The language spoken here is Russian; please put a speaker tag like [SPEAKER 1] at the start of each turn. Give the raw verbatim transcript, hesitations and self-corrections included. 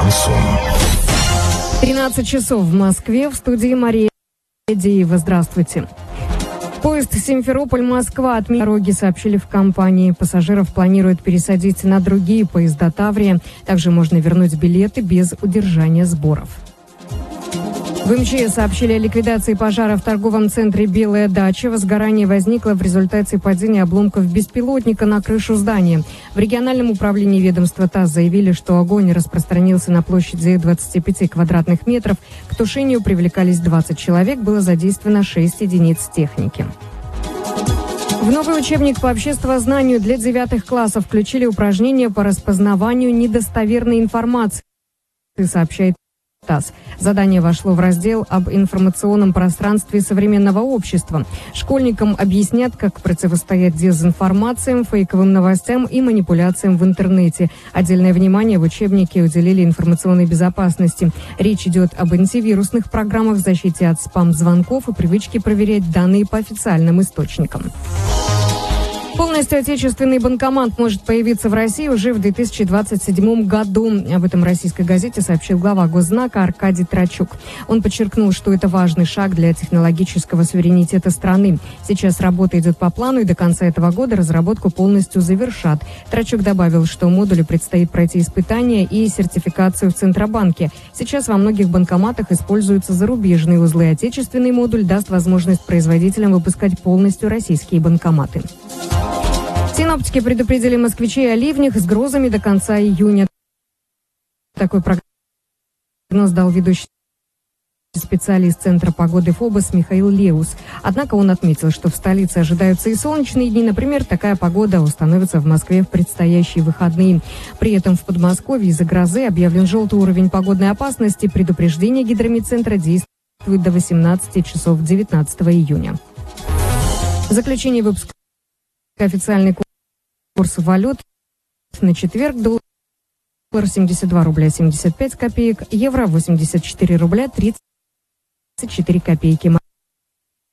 [SPEAKER 1] шансон.
[SPEAKER 2] тринадцать часов в Москве. В студии Мария Деева. Здравствуйте. Поезд Симферополь-Москва отменил дороги, сообщили в компании. Пассажиров планируют пересадить на другие поезда Таврия. Также можно вернуть билеты без удержания сборов. В эм че эс сообщили о ликвидации пожара в торговом центре «Белая дача». Возгорание возникло в результате падения обломков беспилотника на крышу здания. В региональном управлении ведомства ТАСС заявили, что огонь распространился на площади двадцати пяти квадратных метров. К тушению привлекались двадцать человек, было задействовано шесть единиц техники. В новый учебник по обществознанию для девятых классов включили упражнения по распознаванию недостоверной информации, сообщает ТАСС. Задание вошло в раздел об информационном пространстве современного общества. Школьникам объяснят, как противостоять дезинформациям, фейковым новостям и манипуляциям в интернете. Отдельное внимание в учебнике уделили информационной безопасности. Речь идет об антивирусных программах, защите от спам-звонков и привычке проверять данные по официальным источникам. Полностью отечественный банкомат может появиться в России уже в две тысячи двадцать седьмом году. Об этом российской газете сообщил глава Госзнака Аркадий Трачук. Он подчеркнул, что это важный шаг для технологического суверенитета страны. Сейчас работа идет по плану, и до конца этого года разработку полностью завершат. Трачук добавил, что модулю предстоит пройти испытания и сертификацию в Центробанке. Сейчас во многих банкоматах используются зарубежные узлы. Отечественный модуль даст возможность производителям выпускать полностью российские банкоматы. Синоптики предупредили москвичей о ливнях с грозами до конца июня. Такой прогноз дал ведущий специалист Центра погоды ФОБОС Михаил Леус. Однако он отметил, что в столице ожидаются и солнечные дни. Например, такая погода установится в Москве в предстоящие выходные. При этом в Подмосковье из-за грозы объявлен желтый уровень погодной опасности. Предупреждение гидрометцентра действует до восемнадцати часов девятнадцатого июня. В заключение выпуска официальный курс валют на четверг: доллар семьдесят два рубля семьдесят пять копеек, евро восемьдесят четыре рубля тридцать четыре копейки.